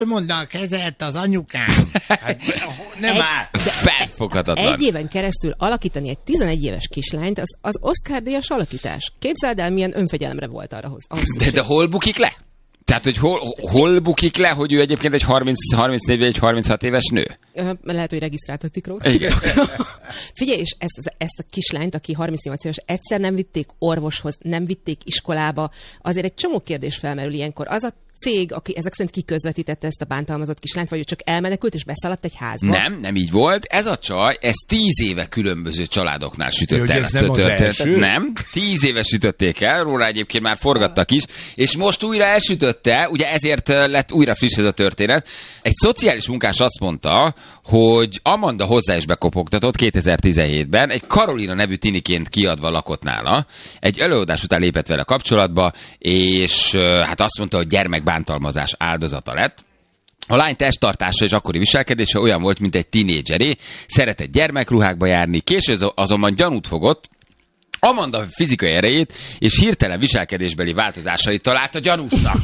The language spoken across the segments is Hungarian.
Mondta a kezet az anyukám. Hát, nem áll. Felfoghatatlan. Egy éven keresztül alakítani egy 11 éves kislányt, az Oscar-díjas alakítás. Képzeld el, milyen önfegyelemre volt arra De hol bukik le? Tehát, hogy hol bukik le, hogy ő egyébként egy 34 vagy egy 36 éves nő? Lehet, hogy regisztráltatik róla. Figyelj, és ezt a kislányt, aki 38 éves, egyszer nem vitték orvoshoz, nem vitték iskolába. Azért egy csomó kérdés felmerül ilyenkor. Az a cég, aki ezek szerint kiközvetítette ezt a bántalmazott kislányt, vagy ő csak elmenekült és beszaladt egy házba? Nem így volt. Ez a csaj, ez 10 éve különböző családoknál sütött el. Ez nem az első? Nem, 10 éve sütötték el, róla egyébként már forgattak is, és most újra elsütötte, ugye ezért lett újra friss ez a történet. Egy szociális munkás azt mondta, hogy Amanda hozzá is bekopogtatott 2017-ben, egy Karolina nevű tiniként kiadva lakott nála, egy előadás után lépett vele kapcsolatba, és hát azt mondta, hogy gyermekbántalmazás áldozata lett. A lány testtartása és akkori viselkedése olyan volt, mint egy tinédzseré, szeretett gyermekruhákba járni, később azonban gyanút fogott, Amanda fizikai erejét és hirtelen viselkedésbeli változásait találta gyanúsnak.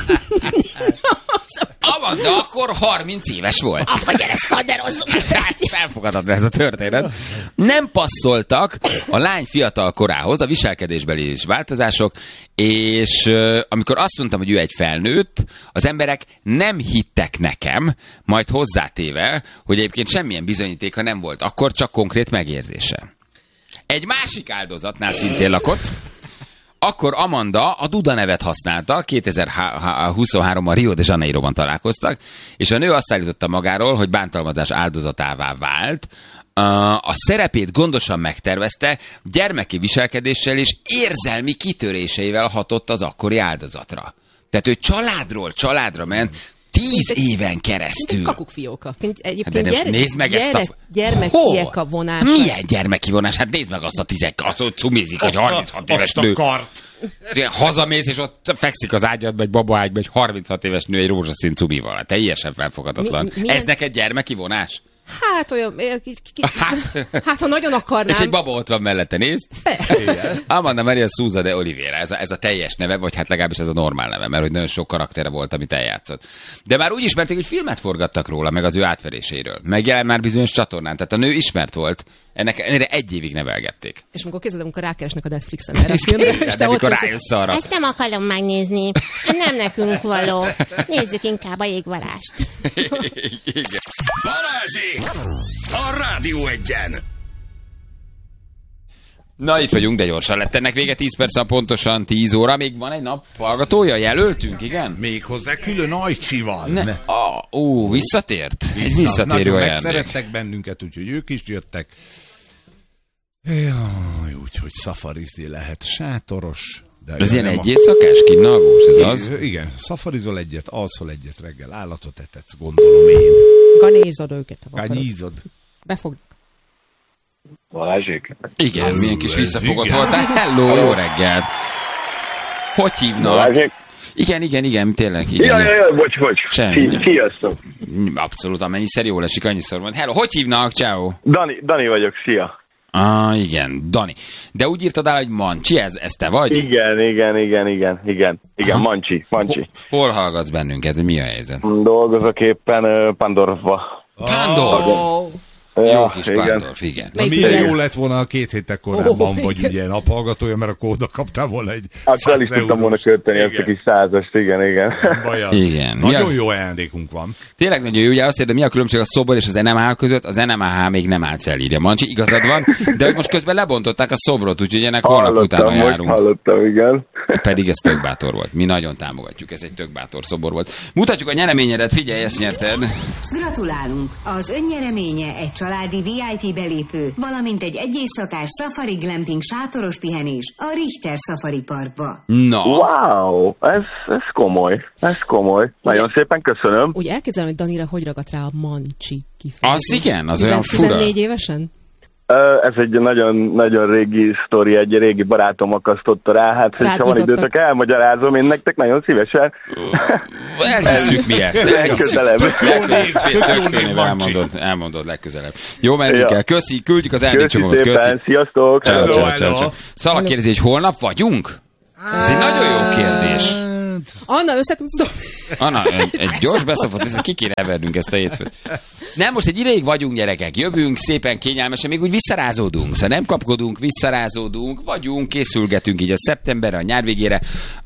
Amanda akkor 30 éves volt. Gyere, szkanderozzuk! Felfogadható ez a történet. Nem passzoltak a lány fiatal korához a viselkedésbeli változások, és amikor azt mondtam, hogy ő egy felnőtt, az emberek nem hittek nekem, majd hozzátéve, hogy egyébként semmilyen bizonyítéka nem volt, akkor csak konkrét megérzése. Egy másik áldozatnál szintén lakott, akkor Amanda a Duda nevet használta, 2023-ban Rio de Janeiroban találkoztak, és a nő azt állította magáról, hogy bántalmazás áldozatává vált, a szerepét gondosan megtervezte, gyermeki viselkedéssel és érzelmi kitöréseivel hatott az akkori áldozatra. Tehát ő családra ment, 10 éven keresztül. Kakukfióka. Nézd meg ezt a... Gyermekiek a vonás. Milyen gyermeki vonás? Hát nézd meg azt a 10, azt ott cumizik, hogy 36 éves nő. Hazamész, és ott fekszik az ágyadba, egy babaágyba, egy 36 éves nő egy rózsaszín cumival. Teljesen felfogadhatatlan. Ez neked gyermeki vonás? Hát olyan... Hát, ha nagyon akarnám... És egy baba ott van mellette, nézd. Amanda Maria Souza de Oliveira, ez a teljes neve, vagy hát legalábbis ez a normál neve, mert hogy nagyon sok karaktere volt, amit eljátszott. De már úgy ismerték, hogy filmet forgattak róla, meg az ő átveréséről. Megjelent már bizonyos csatornán, tehát a nő ismert volt. Ennek 1 évig nevelgették. És amikor rákeresnek a Netflixen erre a filmre, és te ott rájössz arra. Ezt nem akarom megnézni. Nem nekünk való. Nézzük inkább a jégvarást. Balázsék! A Rádió Egyen! Na, itt vagyunk, de gyorsan lett ennek vége, 10 perc, pontosan 10 óra. Még van egy nap hallgatója, jelöltünk, igen? Még hozzá külön Ajcsival. Visszatért? Egy visszatérő ajándék. Megszerettek bennünket, úgyhogy ők is jöttek. Jaj, úgyhogy szafarizni lehet, sátoros. De ez ilyen egy éjszakás kínálgós, ez az? Igen, szafarizol egyet, alszol egyet reggel, állatot etetsz, gondolom én. Ganézod őket. Ganízod. Befognak. Balázsék? Igen, milyen kis visszafogott voltál. Hello, jó reggelt! Hogy hívnak? Balázsék? Igen, tényleg. Igen. Ja, bocs. Sziasztok. Abszolút, amennyiszer jól esik, annyiszor van. Hello, hogy hívnak? Ciao. Dani vagyok, szia. Igen, Dani. De úgy írtad el, hogy Mancsi, ez te vagy? Igen, Mancsi. Hol hallgatsz bennünket, mi a helyzet? Dolgozok éppen Pandorfba. Pándorf! Jó kis Pándorf, igen. Milyen jó lett volna, a 2 héttel korábban vagy ugye naphallgatója, mert akkor oda kaptál volna egy 100 akkor el is tudtam volna költeni ezt a kis 100-ast, igen. Igen. Nagyon jó ajándékunk van. Tényleg nagyon jó, ugye azt érde, mi a különbség a szobor és az NMH között? Az NMH még nem állt fel, írja Mancsi, igazad van, de hogy most közben lebontották a szobrot, úgyhogy ennek holnap utána járunk. Hallottam, igen. Pedig ez tök bátor volt. Mi nagyon támogatjuk, ez egy tök bátor szobor volt. Mutatjuk a nyereményedet, figyelj, ezt nyerted. Gratulálunk! Az önnyereménye egy családi VIP belépő, valamint egy éjszakás safari glamping sátoros pihenés a Richter Safari Parkba. Na. Wow, ez komoly. Nagyon szépen köszönöm. Úgy elképzelem, hogy Danira hogy ragadt rá a Mancsi kifejezés. Az igen, az olyan fura. 14 évesen? Ez egy nagyon régi sztori, egy régi barátom akasztotta rá, hát ha van időtök, elmagyarázom én nektek nagyon szívesen. Elhisszük mi ezt. Legközelebb. Elmondod legközelebb. Jó, menjünk el. Köszi, küldjük az elmécsomagot. Köszi. Sziasztok. Ciao. Szalak kérdezi, hogy holnap vagyunk? Ez egy nagyon jó kérdés. Anna, összetudsz dobni? Anna, egy gyors beszopott, ezt ki kéne evernünk ezt a hétfőt. Nem, most egy ideig vagyunk, gyerekek, jövünk szépen kényelmesen, még úgy visszarázódunk, szóval nem kapkodunk, visszarázódunk, vagyunk, készülgetünk így a szeptemberre, a nyár végére,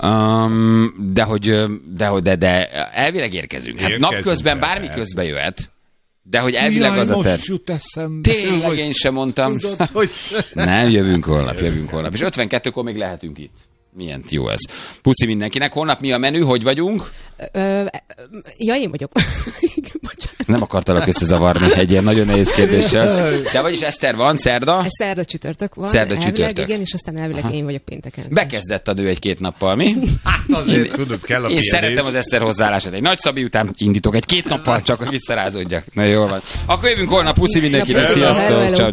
de elvileg érkezünk. Hát napközben bármi közbe jöhet, de hogy elvileg az a terv. Tényleg én sem mondtam. Tudod, hogy... Nem, jövünk holnap. És 52-kor még lehetünk itt. Milyen jó ez. Puszi mindenkinek. Holnap mi a menü? Hogy vagyunk? Ja, én vagyok. Igen, bocsánat. Nem akartalak összezavarni egy ilyen nagyon nehéz kérdéssel. De vagyis Eszter van, szerda? Szerda csütörtök van. Szerda-csütörtök. Igen, és aztán elvileg én vagyok pénteken. Bekezdett a nő 1-2 nappal, mi? Hát azért tudod, kell a Én szeretem az Eszter hozzáállását. Egy Nagy Szabi után indítok 1-2 nappal, csak hogy visszarázódjak. Na jól van. Akkor jövünk holnap. Puszi mindenkinek. Sziasztok. Ciao.